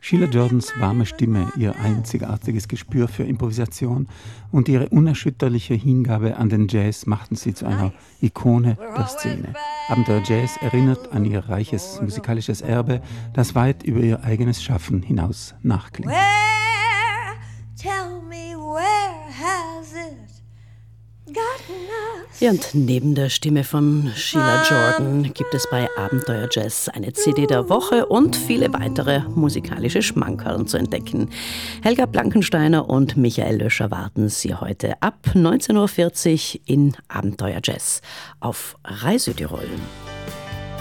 Sheila Jordans warme Stimme, ihr einzigartiges Gespür für Improvisation und ihre unerschütterliche Hingabe an den Jazz machten sie zu einer Ikone der Szene. Abenteuer Jazz erinnert an ihr reiches musikalisches Erbe, das weit über ihr eigenes Schaffen hinaus nachklingt. Ja, und neben der Stimme von Sheila Jordan gibt es bei Abenteuer Jazz eine CD der Woche und viele weitere musikalische Schmankerln zu entdecken. Helga Blankensteiner und Michael Löscher warten Sie heute ab 19.40 Uhr in Abenteuer Jazz auf Reise Tirol.